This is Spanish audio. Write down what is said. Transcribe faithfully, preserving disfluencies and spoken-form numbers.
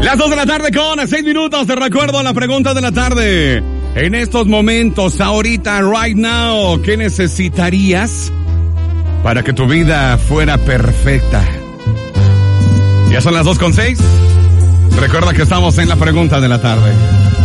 Las dos de la tarde con seis minutos. Te recuerdo la pregunta de la tarde. En estos momentos, ahorita, right now, ¿qué necesitarías para que tu vida fuera perfecta? Ya son las dos con seis. Recuerda que estamos en la pregunta de la tarde.